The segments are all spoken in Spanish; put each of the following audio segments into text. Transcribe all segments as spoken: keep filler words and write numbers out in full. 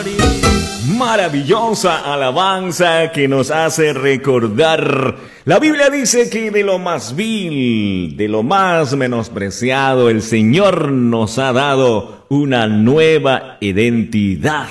Maravillosa alabanza que nos hace recordar. La Biblia dice que de lo más vil, de lo más menospreciado, el Señor nos ha dado una nueva identidad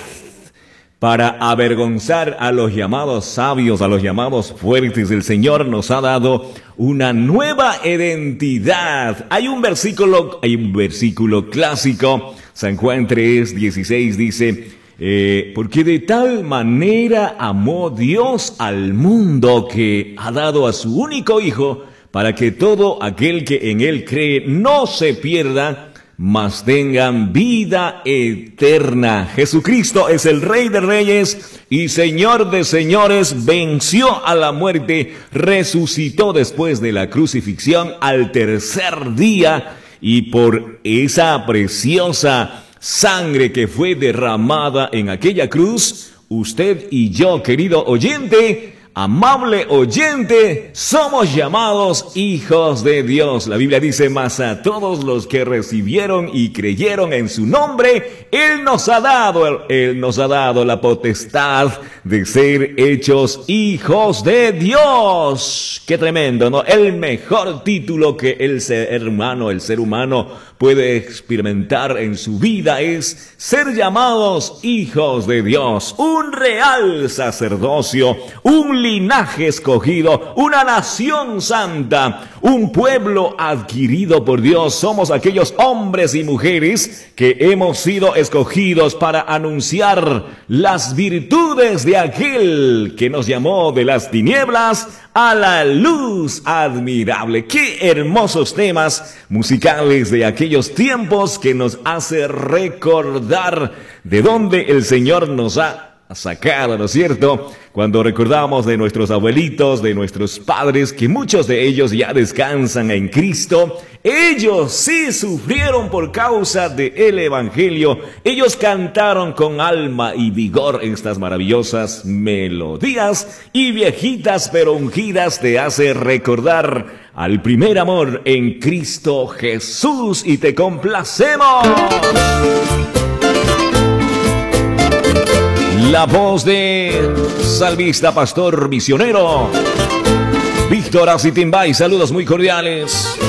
para avergonzar a los llamados sabios, a los llamados fuertes. El Señor nos ha dado una nueva identidad. Hay un versículo, hay un versículo clásico, San Juan tres, dieciséis dice: Eh, porque de tal manera amó Dios al mundo que ha dado a su único Hijo, para que todo aquel que en Él cree no se pierda, mas tengan vida eterna. Jesucristo es el Rey de Reyes y Señor de Señores. Venció a la muerte, resucitó después de la crucifixión al tercer día, y por esa preciosa sangre que fue derramada en aquella cruz, usted y yo, querido oyente, amable oyente, somos llamados hijos de Dios. La Biblia dice: mas a todos los que recibieron y creyeron en su nombre, Él nos ha dado, Él nos ha dado la potestad de ser hechos hijos de Dios. Qué tremendo, ¿no? El mejor título que el ser humano, el ser humano puede experimentar en su vida es ser llamados hijos de Dios, un real sacerdocio, un linaje escogido, una nación santa, un pueblo adquirido por Dios. Somos aquellos hombres y mujeres que hemos sido escogidos para anunciar las virtudes de aquel que nos llamó de las tinieblas a la luz admirable. Qué hermosos temas musicales de aquellos tiempos que nos hace recordar de dónde el Señor nos ha sacado, ¿no es cierto? Cuando recordamos de nuestros abuelitos, de nuestros padres, que muchos de ellos ya descansan en Cristo, ellos sí sufrieron por causa del Evangelio. Ellos cantaron con alma y vigor estas maravillosas melodías, y viejitas pero ungidas te hace recordar al primer amor en Cristo Jesús, y te complacemos. La voz de salmista, pastor, misionero Víctor Acitimbay, saludos muy cordiales.